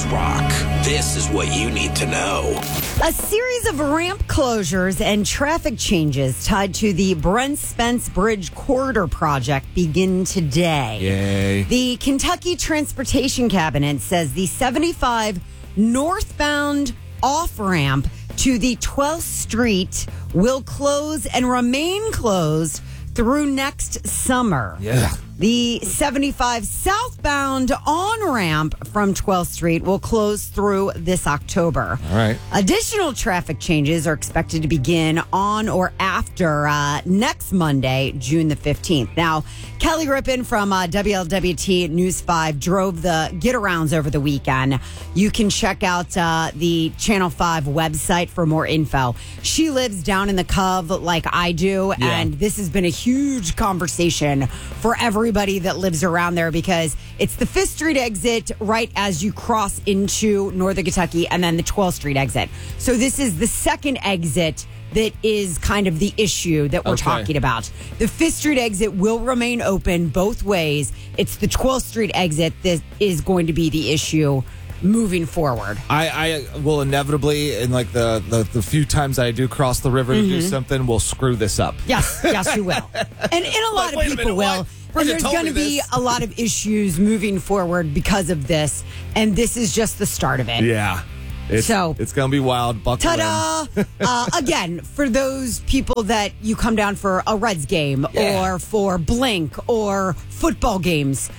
Rock. This is what you need to know. A series of ramp closures and traffic changes tied to the Brent Spence Bridge Corridor project begin today. Yay. The Kentucky Transportation Cabinet says the 75 northbound off-ramp to the 12th Street will close and remain closed through next summer. Yeah. The 75 southbound on-ramp from 12th Street will close through this October. All right. Additional traffic changes are expected to begin on or after next Monday, June the 15th. Now, Kelly Rippin from WLWT News 5 drove the get-arounds over the weekend. You can check out the Channel 5 website for more info. She lives down in the Cove like I do, and this has been a huge conversation for everybody that lives around there because it's the 5th Street exit right as you cross into Northern Kentucky and then the 12th Street exit. So this is the second exit that is kind of the issue that we're talking about. The 5th Street exit will remain open both ways. It's the 12th Street exit that is going to be the issue moving forward. I will inevitably, in like the few times I do cross the river to do something, will screw this up. Yes, you will. And a lot of people will. And there's going to be a lot of issues moving forward because of this. And this is just the start of it. Yeah. It's going to be wild. Buckle Ta-da! Again, for those people that you come down for a Reds game or for Blink or football games,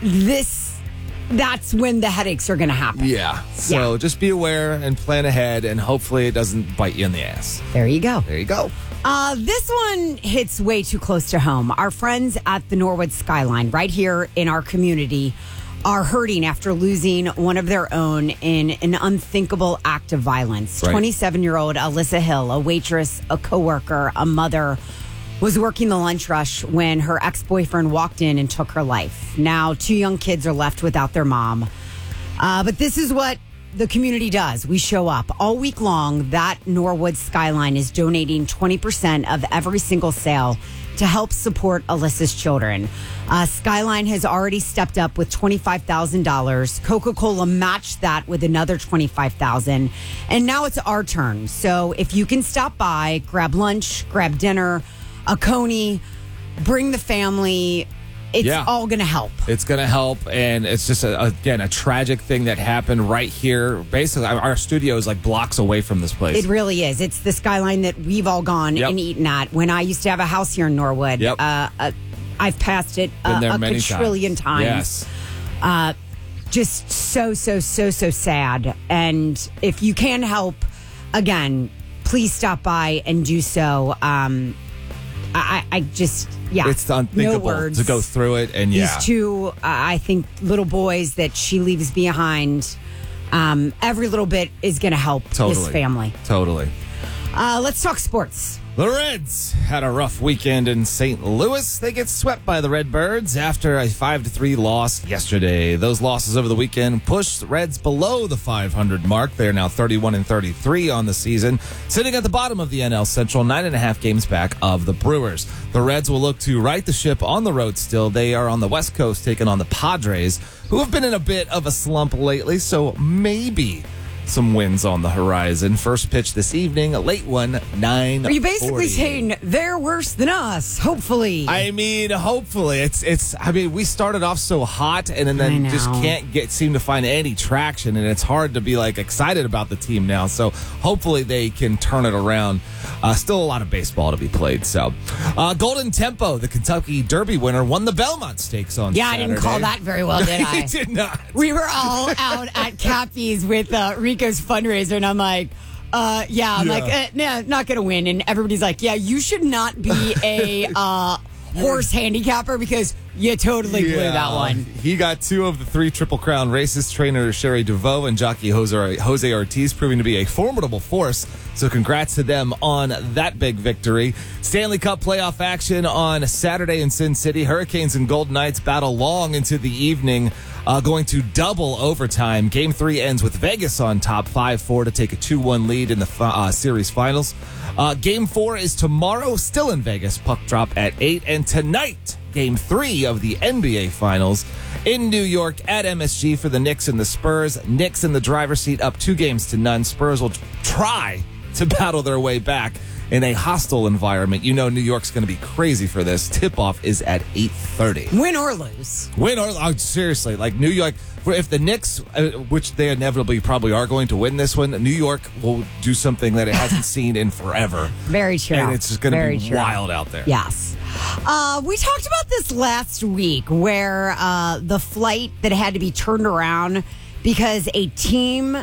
that's when the headaches are going to happen. Yeah. So just be aware and plan ahead, and hopefully it doesn't bite you in the ass. There you go. There you go. This one hits way too close to home. Our friends at the Norwood Skyline right here in our community are hurting after losing one of their own in an unthinkable act of violence. Right. 27-year-old Alyssa Hill, a waitress, a coworker, a mother, was working the lunch rush when her ex-boyfriend walked in and took her life. Now, 2 young kids are left without their mom. But this is what the community does. We show up all week long. That Norwood Skyline is donating 20% of every single sale to help support Alyssa's children. Skyline has already stepped up with $25,000. Coca-Cola matched that with another $25,000. And now it's our turn. So if you can stop by, grab lunch, grab dinner, a coney, bring the family. It's all going to help. It's going to help, and it's just, a tragic thing that happened right here. Basically, our studio is like blocks away from this place. It really is. It's the Skyline that we've all gone and eaten at. When I used to have a house here in Norwood, I've passed it a quadrillion times. Yes. Just so sad. And if you can help, again, please stop by and do so. It's unthinkable no words to go through it. And these 2, I think, little boys that she leaves behind, every little bit is going to help this family. Totally. Let's talk sports. The Reds had a rough weekend in St. Louis. They get swept by the Redbirds after a 5-3 loss yesterday. Those losses over the weekend pushed the Reds below the 500 mark. They are now 31-33 on the season, sitting at the bottom of the NL Central, 9.5 games back of the Brewers. The Reds will look to right the ship on the road still. They are on the West Coast taking on the Padres, who have been in a bit of a slump lately, so maybe some wins on the horizon. First pitch this evening, a late one, 9:40. Are you basically saying they're worse than us? Hopefully. I mean, hopefully. It's. I mean, we started off so hot and then just can't seem to find any traction, and it's hard to be like excited about the team now. So hopefully they can turn it around. Still a lot of baseball to be played. So, Golden Tempo, the Kentucky Derby winner, won the Belmont Stakes on Saturday. I didn't call that very well, did I? You did not. We were all out at Cappy's with Rico's fundraiser, and I'm like, like, nah, not going to win. And everybody's like, yeah, you should not be a horse handicapper because you totally blew that one. He got 2 of the 3 Triple Crown races. Trainer Sherry DeVoe and jockey Jose Ortiz proving to be a formidable force. So congrats to them on that big victory. Stanley Cup playoff action on Saturday in Sin City. Hurricanes and Golden Knights battle long into the evening. going to double overtime. Game 3 ends with Vegas on top 5-4 to take a 2-1 lead in the series finals. Game 4 is tomorrow, still in Vegas. Puck drop at 8. And tonight, Game 3 of the NBA Finals in New York at MSG for the Knicks and the Spurs. Knicks in the driver's seat, up 2-0. Spurs will try to battle their way back in a hostile environment. You know New York's going to be crazy for this. Tip-off is at 8:30. Win or lose. Seriously, like New York, if the Knicks, which they inevitably probably are going to win this one, New York will do something that it hasn't seen in forever. Very true. And it's just going to be wild out there. Yes. We talked about this last week where the flight that had to be turned around because a teen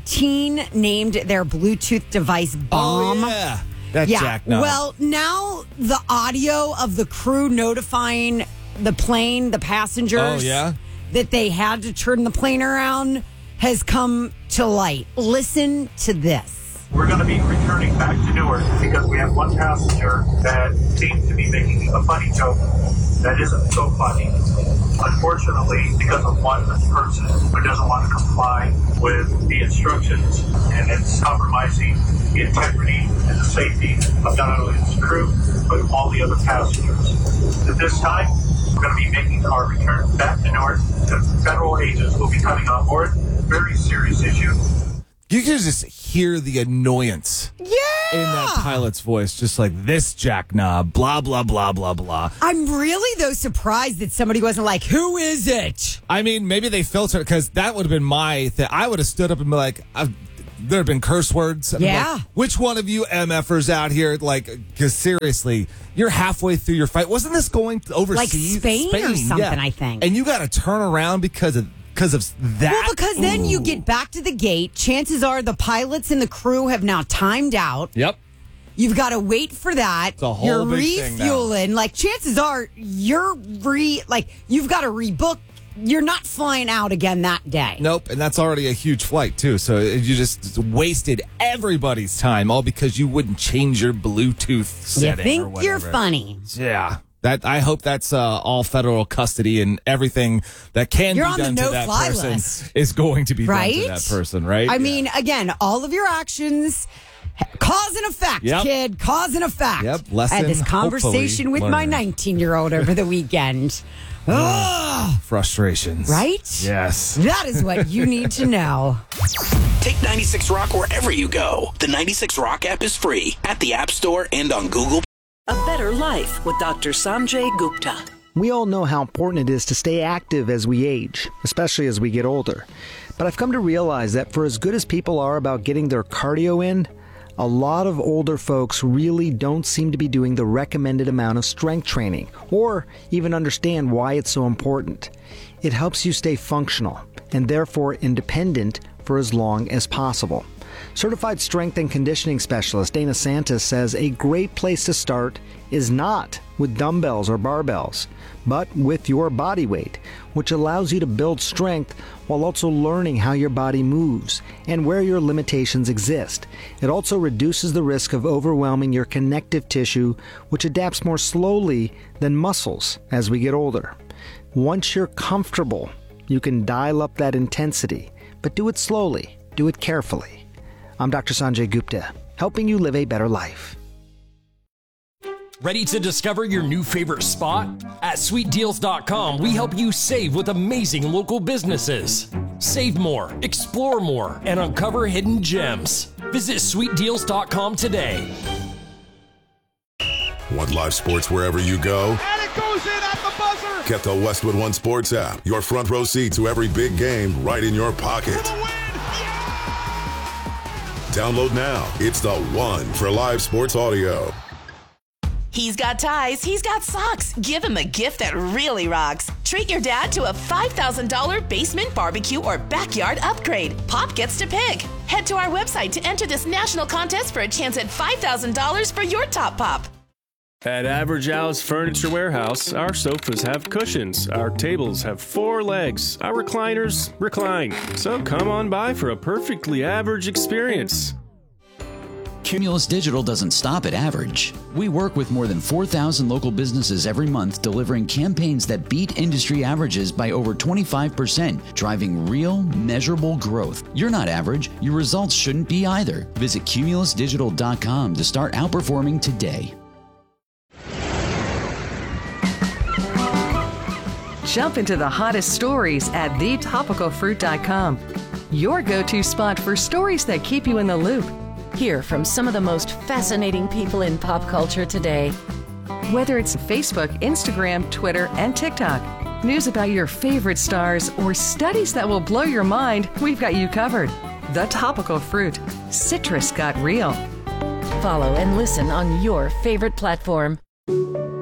named their Bluetooth device bomb. Oh, yeah. That's Jack. No. Well, now the audio of the crew notifying the plane, the passengers, that they had to turn the plane around has come to light. Listen to this. We're going to be returning back to Newark because we have one passenger that seems to be making a funny joke that isn't so funny. Unfortunately, because of one person who doesn't want to comply with the instructions, and it's compromising the integrity and the safety of not only his crew, but all the other passengers. At this time, we're going to be making our return back to Newark. The federal agents will be coming on board. Very serious issue. You can just hear the annoyance in that pilot's voice, just like this jackknob, blah, blah, blah, blah, blah. I'm really, though, surprised that somebody wasn't like, who is it? I mean, maybe they filtered, because that would have been my thing. I would have stood up and been like, there have been curse words. Yeah. Like, which one of you MFers out here, like, because seriously, you're halfway through your fight. Wasn't this going overseas? Like Spain or something, yeah. I think. And you got to turn around because of that? Well, because then you get back to the gate. Chances are the pilots and the crew have now timed out. Yep. You've got to wait for that. It's a whole You're big thing now. refueling. Like, chances are you've got to rebook. You're not flying out again that day. Nope, and that's already a huge flight, too. So you just wasted everybody's time, all because you wouldn't change your Bluetooth setting. You think or whatever. you're funny. Yeah. I hope that's all federal custody, and everything that can You're be on the done to that no-fly person list. is going to be done Right? to that person, right? I mean, again, all of your actions, cause and effect, kid. Cause and effect. Yep. I had this Lesson, conversation with hopefully my learned. 19-year-old over the weekend. Frustrations. Right? Yes. That is what you need to know. Take 96 Rock wherever you go. The 96 Rock app is free at the App Store and on Google. A Better Life with Dr. Sanjay Gupta. We all know how important it is to stay active as we age, especially as we get older. But I've come to realize that for as good as people are about getting their cardio in, a lot of older folks really don't seem to be doing the recommended amount of strength training, or even understand why it's so important. It helps you stay functional, and therefore independent for as long as possible. Certified strength and conditioning specialist Dana Santos says a great place to start is not with dumbbells or barbells, but with your body weight, which allows you to build strength while also learning how your body moves and where your limitations exist. It also reduces the risk of overwhelming your connective tissue, which adapts more slowly than muscles as we get older. Once you're comfortable, you can dial up that intensity, but do it slowly, do it carefully. I'm Dr. Sanjay Gupta, helping you live a better life. Ready to discover your new favorite spot? At sweetdeals.com, we help you save with amazing local businesses. Save more, explore more, and uncover hidden gems. Visit sweetdeals.com today. Want live sports wherever you go? And it goes in at the buzzer! Get the Westwood One Sports app. Your front row seat to every big game right in your pocket. For the win! Download now. It's the one for live sports audio. He's got ties, he's got socks. Give him a gift that really rocks. Treat your dad to a $5,000 basement barbecue or backyard upgrade. Pop gets to pick. Head to our website to enter this national contest for a chance at $5,000 for your top pop. At Average Al's Furniture Warehouse, our sofas have cushions, our tables have 4 legs, our recliners recline. So come on by for a perfectly average experience. Cumulus Digital doesn't stop at average. We work with more than 4,000 local businesses every month, delivering campaigns that beat industry averages by over 25%, driving real, measurable growth. You're not average. Your results shouldn't be either. Visit cumulusdigital.com to start outperforming today. Jump into the hottest stories at thetopicalfruit.com. Your go-to spot for stories that keep you in the loop. Hear from some of the most fascinating people in pop culture today. Whether it's Facebook, Instagram, Twitter, and TikTok, news about your favorite stars, or studies that will blow your mind, we've got you covered. The Topical Fruit. Citrus got real. Follow and listen on your favorite platform.